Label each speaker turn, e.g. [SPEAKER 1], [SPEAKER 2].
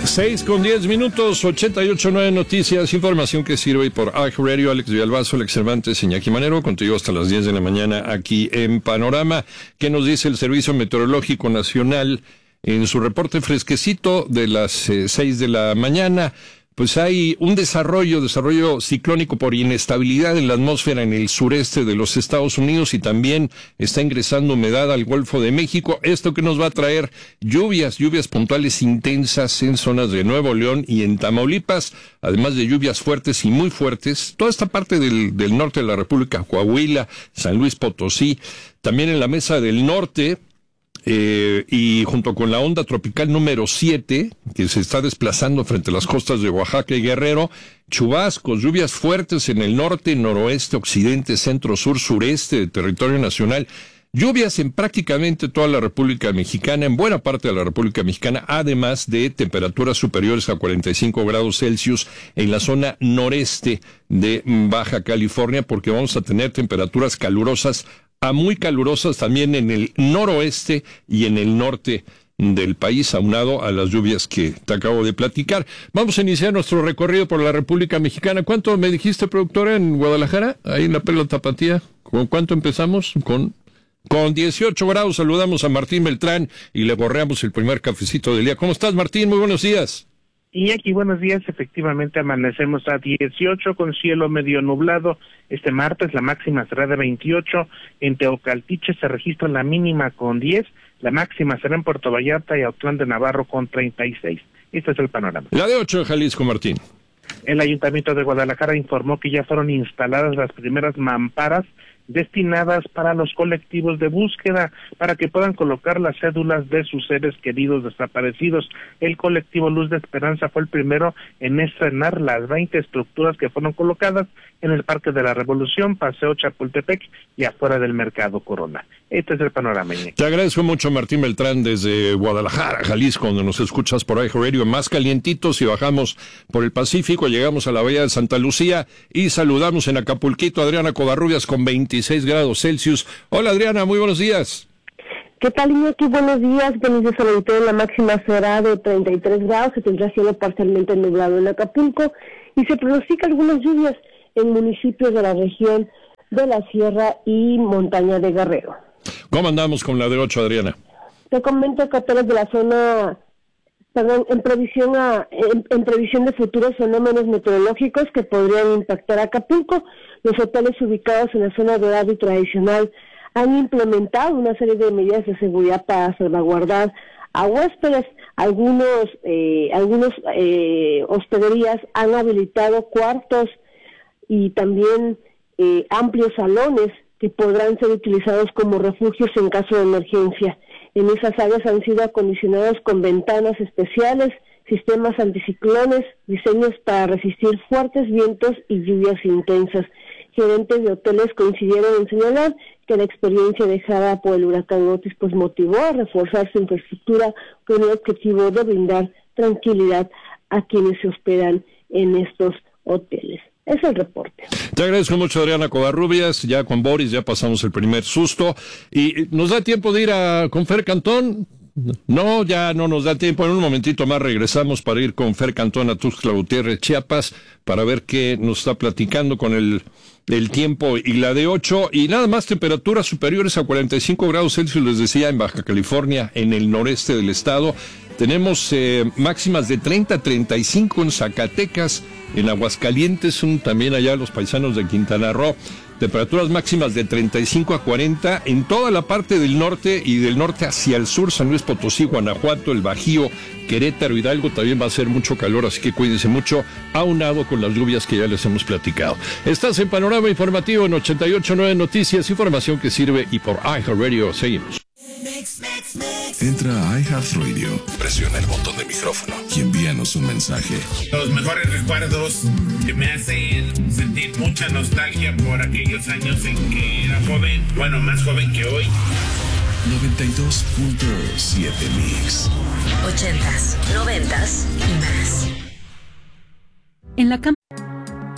[SPEAKER 1] 6:10, 88.9 Noticias, información que sirve por iHeartRadio. Alex Villalbazo, Alex Cervantes, Iñaki Manero, contigo hasta las 10 de la mañana aquí en Panorama. ¿Qué nos dice el Servicio Meteorológico Nacional en su reporte fresquecito de las 6 de la mañana? Pues hay un desarrollo ciclónico por inestabilidad en la atmósfera en el sureste de los Estados Unidos y también está ingresando humedad al Golfo de México. Esto que nos va a traer lluvias puntuales intensas en zonas de Nuevo León y en Tamaulipas, además de lluvias fuertes y muy fuertes. Toda esta parte del norte de la República, Coahuila, San Luis Potosí, también en la Mesa del Norte. Y junto con la onda tropical número 7, que se está desplazando frente a las costas de Oaxaca y Guerrero, chubascos, lluvias fuertes en el norte, noroeste, occidente, centro, sur, sureste del territorio nacional, lluvias en prácticamente toda la República Mexicana, en buena parte de la República Mexicana, además de temperaturas superiores a 45 grados Celsius en la zona noreste de Baja California, porque vamos a tener temperaturas calurosas a muy calurosas también en el noroeste y en el norte del país, aunado a las lluvias que te acabo de platicar. Vamos a iniciar nuestro recorrido por la República Mexicana. ¿Cuánto me dijiste, productora, en Guadalajara? Ahí en la Perla Tapatía. ¿Con cuánto empezamos? Con 18 grados. Saludamos a Martín Beltrán y le borreamos el primer cafecito del día. ¿Cómo estás, Martín? Muy buenos días.
[SPEAKER 2] Iñaki, buenos días. Efectivamente, amanecemos a 18 con cielo medio nublado. Este martes la máxima será de 28. En Teocaltiche se registra la mínima con 10. La máxima será en Puerto Vallarta y Autlán de Navarro con 36. Este es el panorama.
[SPEAKER 1] La de 8 de Jalisco, Martín.
[SPEAKER 2] El Ayuntamiento de Guadalajara informó que ya fueron instaladas las primeras mamparas destinadas para los colectivos de búsqueda, para que puedan colocar las cédulas de sus seres queridos desaparecidos. El colectivo Luz de Esperanza fue el primero en estrenar las 20 estructuras que fueron colocadas en el Parque de la Revolución, Paseo Chapultepec y afuera del Mercado Corona. Este es el panorama.
[SPEAKER 1] Te agradezco mucho, Martín Beltrán, desde Guadalajara, Jalisco, donde nos escuchas por iHeartRadio. Más calientitos, y bajamos por el Pacífico, llegamos a la Bahía de Santa Lucía y saludamos en Acapulquito a Adriana Covarrubias con 26 grados Celsius. Hola, Adriana, muy buenos días.
[SPEAKER 3] ¿Qué tal, Iñaki? Buenos días. Buenos días, la máxima será de 33 grados, se tendrá cielo parcialmente nublado en Acapulco y se pronostica algunas lluvias en municipios de la región de la Sierra y Montaña de Guerrero.
[SPEAKER 1] ¿Cómo andamos con la de 8, Adriana?
[SPEAKER 3] Te comento que hoteles de la zona, en previsión de futuros fenómenos meteorológicos que podrían impactar a Acapulco, los hoteles ubicados en la zona dorada y tradicional han implementado una serie de medidas de seguridad para salvaguardar a huéspedes. Algunos hospederías han habilitado cuartos y también amplios salones que podrán ser utilizados como refugios en caso de emergencia. En esas áreas han sido acondicionados con ventanas especiales, sistemas anticiclones, diseños para resistir fuertes vientos y lluvias intensas. Gerentes de hoteles coincidieron en señalar que la experiencia dejada por el huracán Otis pues motivó a reforzar su infraestructura con el objetivo de brindar tranquilidad a quienes se hospedan en estos hoteles. Es el reporte.
[SPEAKER 1] Te agradezco mucho, Adriana Covarrubias. Ya con Boris ya pasamos el primer susto. ¿Y nos da tiempo de ir con Fer Cantón? No, ya no nos da tiempo. En un momentito más regresamos para ir con Fer Cantón a Tuxtla Gutiérrez, Chiapas, para ver qué nos está platicando con el tiempo y la de 8. Y nada más temperaturas superiores a 45 grados Celsius, les decía, en Baja California, en el noreste del estado. Tenemos máximas de 30 a 35 en Zacatecas, en Aguascalientes, también allá los paisanos de Quintana Roo. Temperaturas máximas de 35 a 40 en toda la parte del norte y del norte hacia el sur, San Luis Potosí, Guanajuato, el Bajío, Querétaro, Hidalgo, también va a ser mucho calor, así que cuídense mucho, aunado con las lluvias que ya les hemos platicado. Estás en Panorama Informativo en 88.9 Noticias, información que sirve, y por iHeartRadio seguimos.
[SPEAKER 4] Entra a iHeartRadio, presiona el botón de micrófono y envíanos un mensaje.
[SPEAKER 5] Los mejores recuerdos que me hacen sentir mucha nostalgia por aquellos años en que era joven, bueno, más joven que hoy.
[SPEAKER 4] 92.7 Mix.
[SPEAKER 6] 80s, 90s y más. En la